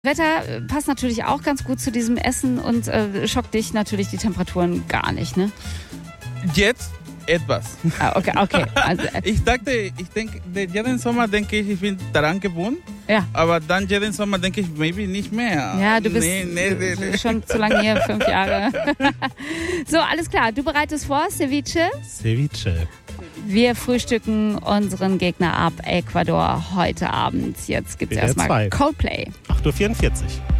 Wetter passt natürlich auch ganz gut zu diesem Essen und schockt dich natürlich die Temperaturen gar nicht, ne? Jetzt etwas. Ah, okay. Also, Ich denke, jeden Sommer denke ich bin daran gewohnt. ja. Aber dann jeden Sommer denke ich, maybe nicht mehr. Ja, du bist Nee. schon zu lange hier, 5 Jahre. So, alles klar. Du bereitest vor, Ceviche. Ceviche. Wir frühstücken unseren Gegner ab, Ecuador, heute Abend. Jetzt gibt's WDR erstmal 2. Coldplay. 8:44 Uhr.